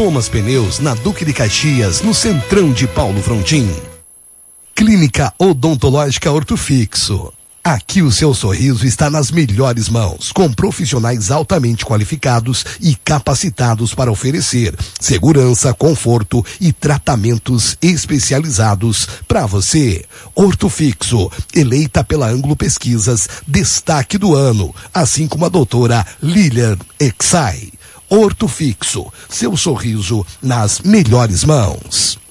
Thomas Pneus, na Duque de Caxias, no centrão de Paulo Frontin. Clínica Odontológica Ortofixo. Aqui o seu sorriso está nas melhores mãos, com profissionais altamente qualificados e capacitados para oferecer segurança, conforto e tratamentos especializados para você. Ortofixo, eleita pela Ângulo Pesquisas, destaque do ano, assim como a doutora Lilian Exai. Ortofixo, seu sorriso nas melhores mãos.